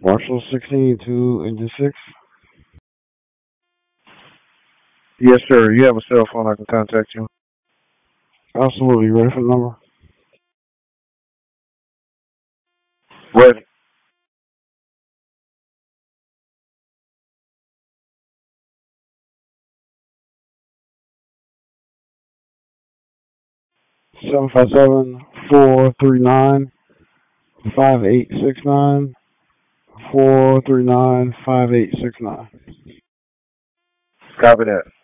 Marshall 16 to engine 6. Yes, sir. You have a cell phone I can contact you. Absolutely. Ready for the number? Ready. 757-439-5869. 439-5869. Copy that.